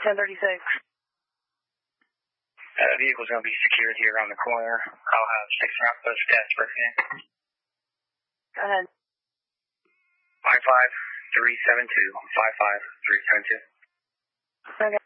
1036. Vehicle's going to be secured here on the corner. I'll have 6 round post test for you. Go ahead. 55372. 55372. Okay.